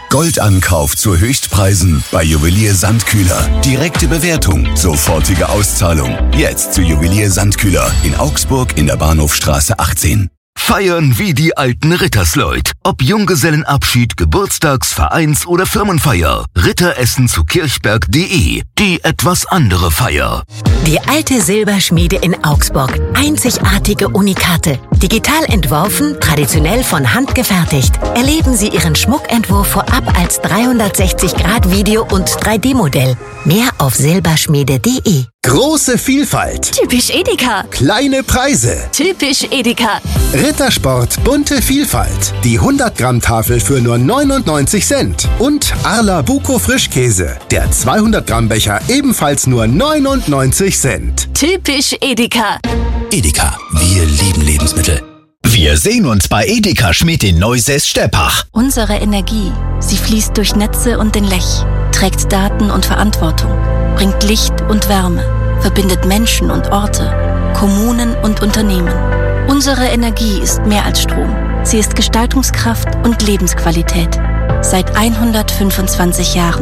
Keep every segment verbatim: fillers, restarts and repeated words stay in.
Goldankauf zu Höchstpreisen bei Juwelier Sandkühler. Direkte Bewertung, sofortige Auszahlung. Jetzt zu Juwelier Sandkühler in Augsburg in der Bahnhofstraße achtzehn. Feiern wie die alten Rittersleut. Ob Junggesellenabschied, Geburtstags-, Vereins- oder Firmenfeier. Ritteressen zu kirchberg punkt de. Die etwas andere Feier. Die alte Silberschmiede in Augsburg. Einzigartige Unikate. Digital entworfen, traditionell von Hand gefertigt. Erleben Sie Ihren Schmuckentwurf vorab als dreihundertsechzig Grad Video- und drei D Modell. Mehr auf silberschmiede punkt de. Große Vielfalt. Typisch Edeka. Kleine Preise. Typisch Edeka. Rittersport bunte Vielfalt. Die hundert Gramm Tafel für nur neunundneunzig Cent. Und Arla Buko Frischkäse. Der zweihundert Gramm Becher ebenfalls nur neunundneunzig Cent. Typisch Edeka. Edeka, wir lieben Lebensmittel. Wir sehen uns bei Edeka Schmidt in Neusäß-Steppach. Unsere Energie, sie fließt durch Netze und den Lech, trägt Daten und Verantwortung, bringt Licht und Wärme, verbindet Menschen und Orte, Kommunen und Unternehmen. Unsere Energie ist mehr als Strom. Sie ist Gestaltungskraft und Lebensqualität. Seit hundertfünfundzwanzig Jahren.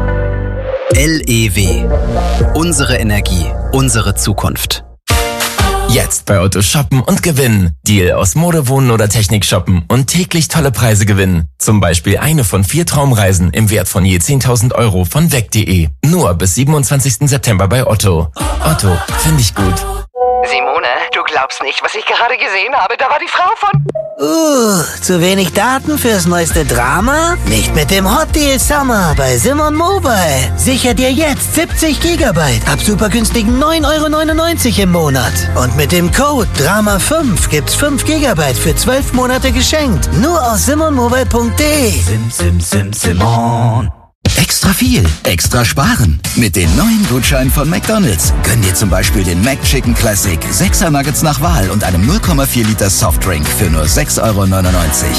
L E W. Unsere Energie, unsere Zukunft. Jetzt bei Otto shoppen und gewinnen. Deal aus Mode, Wohnen oder Technik shoppen und täglich tolle Preise gewinnen. Zum Beispiel eine von vier Traumreisen im Wert von je zehntausend Euro von weg punkt de. Nur bis siebenundzwanzigsten September bei Otto. Otto, finde ich gut. Simone, du glaubst nicht, was ich gerade gesehen habe. Da war die Frau von... Uh, zu wenig Daten fürs neueste Drama? Nicht mit dem Hot Deal Summer bei Simon Mobile. Sicher dir jetzt siebzig Gigabyte ab super günstigen neun Euro neunundneunzig im Monat. Und mit dem Code Drama fünf gibt's fünf Gigabyte für zwölf Monate geschenkt. Nur auf simonmobile punkt de. Sim, sim, sim, Simon. Extra viel, extra sparen. Mit den neuen Gutscheinen von McDonald's. Gönn dir zum Beispiel den McChicken Classic, sechser Nuggets nach Wahl und einem null Komma vier Liter Softdrink für nur sechs Euro neunundneunzig.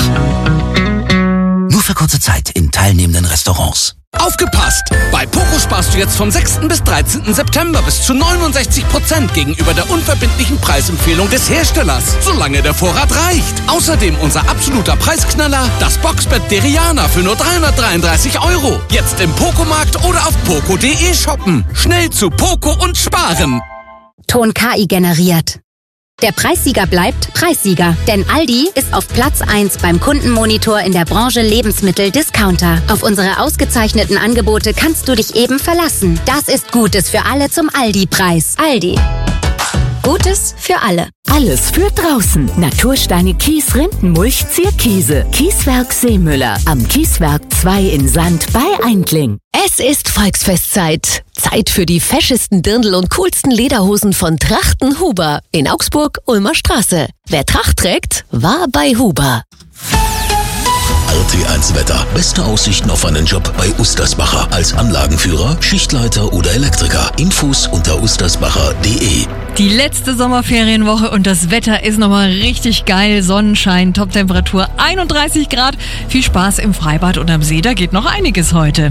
Nur für kurze Zeit in teilnehmenden Restaurants. Aufgepasst! Bei Poco sparst du jetzt vom sechsten bis dreizehnten September bis zu neunundsechzig Prozent gegenüber der unverbindlichen Preisempfehlung des Herstellers, solange der Vorrat reicht. Außerdem unser absoluter Preisknaller, das Boxbett Deriana für nur dreihundertdreiunddreißig Euro. Jetzt im Poco-Markt oder auf poco punkt de shoppen. Schnell zu Poco und sparen. Ton K I generiert. Der Preissieger bleibt Preissieger, denn Aldi ist auf Platz eins beim Kundenmonitor in der Branche Lebensmittel-Discounter. Auf unsere ausgezeichneten Angebote kannst du dich eben verlassen. Das ist Gutes für alle zum Aldi-Preis. Aldi. Gutes für alle. Alles für draußen. Natursteine, Kies, Rindenmulch, Zierkiese. Kieswerk Seemüller. Am Kieswerk zwei in Sand bei Eindling. Es ist Volksfestzeit. Zeit für die feschesten Dirndl und coolsten Lederhosen von Trachten Huber. In Augsburg, Ulmer Straße. Wer Tracht trägt, war bei Huber. R T eins Wetter. Beste Aussichten auf einen Job bei Ustersbacher. Als Anlagenführer, Schichtleiter oder Elektriker. Infos unter ustersbacher punkt de. Die letzte Sommerferienwoche und das Wetter ist nochmal richtig geil. Sonnenschein, Toptemperatur einunddreißig Grad. Viel Spaß im Freibad und am See, da geht noch einiges heute.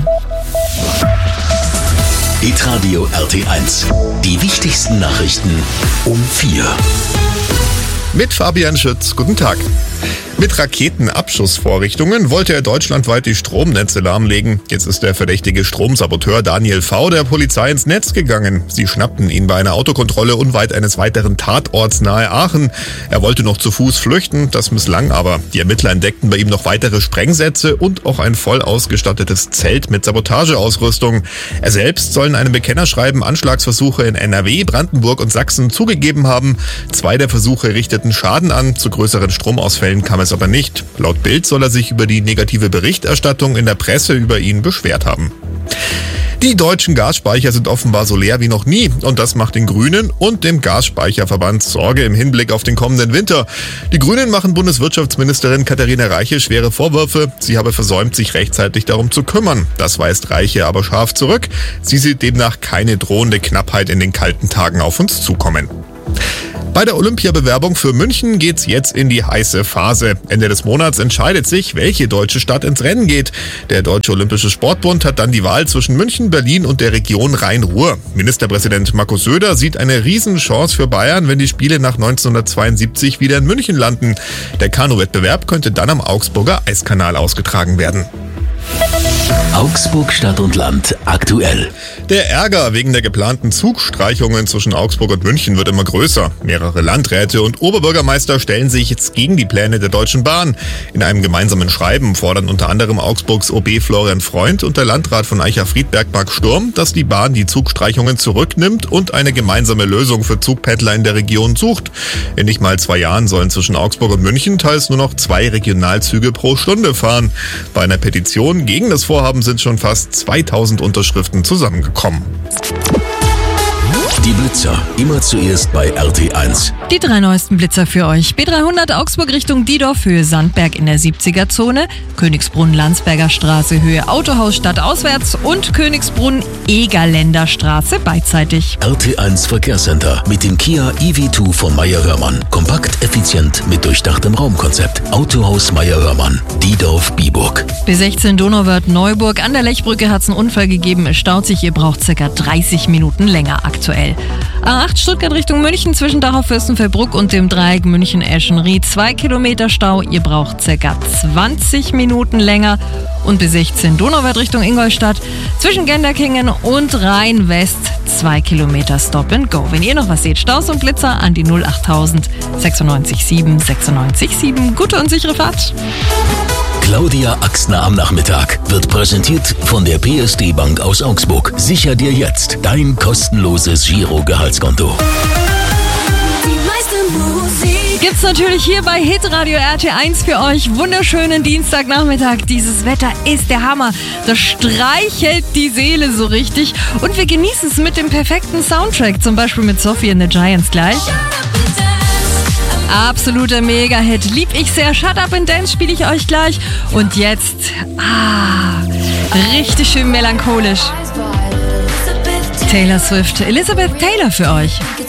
Hitradio R T eins. Die wichtigsten Nachrichten um vier. Mit Fabian Schütz. Guten Tag. Mit Raketenabschussvorrichtungen wollte er deutschlandweit die Stromnetze lahmlegen. Jetzt ist der verdächtige Stromsaboteur Daniel V. der Polizei ins Netz gegangen. Sie schnappten ihn bei einer Autokontrolle unweit eines weiteren Tatorts nahe Aachen. Er wollte noch zu Fuß flüchten, das misslang aber. Die Ermittler entdeckten bei ihm noch weitere Sprengsätze und auch ein voll ausgestattetes Zelt mit Sabotageausrüstung. Er selbst soll in einem Bekennerschreiben Anschlagsversuche in N R W, Brandenburg und Sachsen zugegeben haben. Zwei der Versuche richteten Schaden an, zu größeren Stromausfällen kam es aber nicht. Laut Bild soll er sich über die negative Berichterstattung in der Presse über ihn beschwert haben. Die deutschen Gasspeicher sind offenbar so leer wie noch nie und das macht den Grünen und dem Gasspeicherverband Sorge im Hinblick auf den kommenden Winter. Die Grünen machen Bundeswirtschaftsministerin Katharina Reiche schwere Vorwürfe. Sie habe versäumt, sich rechtzeitig darum zu kümmern. Das weist Reiche aber scharf zurück. Sie sieht demnach keine drohende Knappheit in den kalten Tagen auf uns zukommen. Bei der Olympiabewerbung für München geht's jetzt in die heiße Phase. Ende des Monats entscheidet sich, welche deutsche Stadt ins Rennen geht. Der Deutsche Olympische Sportbund hat dann die Wahl zwischen München, Berlin und der Region Rhein-Ruhr. Ministerpräsident Markus Söder sieht eine Riesenchance für Bayern, wenn die Spiele nach neunzehnhundertzweiundsiebzig wieder in München landen. Der Kanu-Wettbewerb könnte dann am Augsburger Eiskanal ausgetragen werden. Augsburg Stadt und Land aktuell. Der Ärger wegen der geplanten Zugstreichungen zwischen Augsburg und München wird immer größer. Mehrere Landräte und Oberbürgermeister stellen sich jetzt gegen die Pläne der Deutschen Bahn. In einem gemeinsamen Schreiben fordern unter anderem Augsburgs O B Florian Freund und der Landrat von Eicher-Friedberg Marc Sturm, dass die Bahn die Zugstreichungen zurücknimmt und eine gemeinsame Lösung für Zugpendler in der Region sucht. In nicht mal zwei Jahren sollen zwischen Augsburg und München teils nur noch zwei Regionalzüge pro Stunde fahren. Bei einer Petition gegen das Vorhaben sind schon fast zweitausend Unterschriften zusammengekommen. Die Blitzer, immer zuerst bei R T eins. Die drei neuesten Blitzer für euch. B dreihundert Augsburg Richtung Diedorf, Höhe Sandberg in der siebziger-Zone. Königsbrunn-Landsberger Straße, Höhe Autohaus stadtauswärts. Und Königsbrunn-Egerländer Straße beidseitig. R T eins Verkehrscenter mit dem Kia E V zwei von Meyer-Hörmann. Kompakt, effizient, mit durchdachtem Raumkonzept. Autohaus Meyer-Hörmann, Diedorf-Biburg. B sechzehn Donauwörth Neuburg. An der Lechbrücke hat es einen Unfall gegeben. Es staut sich. Ihr braucht circa dreißig Minuten länger aktuell. A acht Stuttgart Richtung München zwischen Dachau-Fürstenfeldbruck und dem Dreieck München-Eschenried. Zwei Kilometer Stau. Ihr braucht circa zwanzig Minuten länger. Und B sechzehn Donauwörth Richtung Ingolstadt zwischen Genderkingen und Rhein-West. Zwei Kilometer Stop and Go. Wenn ihr noch was seht, Staus und Blitzer an die null achttausend sechsundneunzig sieben sechsundneunzig sieben. Gute und sichere Fahrt. Claudia Axner am Nachmittag wird präsentiert von der P S D Bank aus Augsburg. Sicher dir jetzt dein kostenloses Giro-Gehaltskonto. Gibt's natürlich hier bei Hitradio R T eins für euch. Wunderschönen Dienstagnachmittag. Dieses Wetter ist der Hammer. Das streichelt die Seele so richtig. Und wir genießen es mit dem perfekten Soundtrack. Zum Beispiel mit Sophie and the Giants gleich. Absoluter Mega-Hit. Lieb ich sehr. Shut Up and Dance spiele ich euch gleich. Und jetzt, ah, richtig schön melancholisch. Taylor Swift, Elizabeth Taylor für euch.